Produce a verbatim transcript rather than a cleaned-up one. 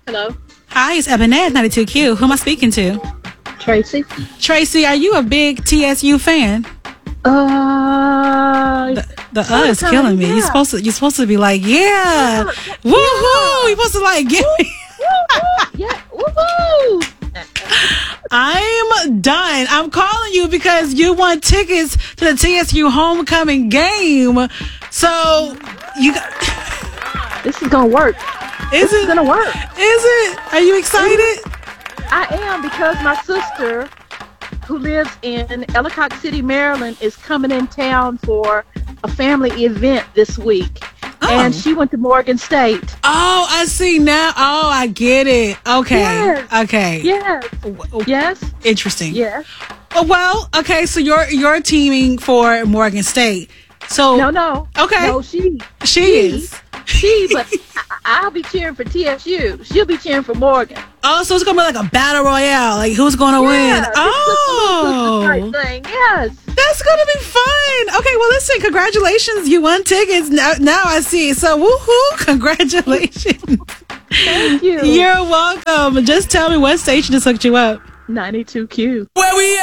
Hello. Hi, it's Ebenezer ninety-two Q. Who am I speaking to? Tracy. Tracy, are you a big T S U fan? Uh, The, the uh is killing me. yeah. You're supposed to. You're supposed to be like, yeah, Yeah. woohoo! You're supposed to like give me. Yeah. Woohoo! I'm done. I'm calling you because you won tickets to the T S U homecoming game. So you got. This is gonna work. Is this it is gonna work? Is it? Are you excited? I am, because my sister, who lives in Ellicott City, Maryland, is coming in town for a family event this week. Oh. And she went to Morgan State. Oh, I see now. Oh, I get it. Okay. Yes. Okay. Yes. Yes. Interesting. Yes. Oh, well, okay. So you're you're teaming for Morgan State. So No, no. Okay. No, she. she is. She, but I, I'll be cheering for T S U. She'll be cheering for Morgan. Oh, so it's gonna be like a battle royale. Like who's gonna win? Yeah, this is Oh, the right thing. Yes. that's gonna be fun. Okay, well, listen. Congratulations, you won tickets. Now, now I see. So woohoo! Congratulations. Thank you. You're welcome. Just tell me what station just hooked you up. ninety-two Q. Where we